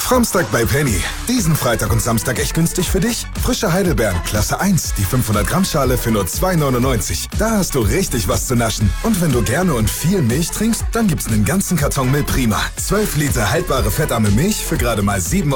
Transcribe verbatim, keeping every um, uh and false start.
Samstag bei Penny. Diesen Freitag und Samstag echt günstig für dich? Frische Heidelbeeren, Klasse eins, die fünfhundert Gramm Schale für nur zwei neunundneunzig. Da hast du richtig was zu naschen. Und wenn du gerne und viel Milch trinkst, dann gibt's einen ganzen Karton Milprima. zwölf Liter haltbare fettarme Milch für gerade mal sieben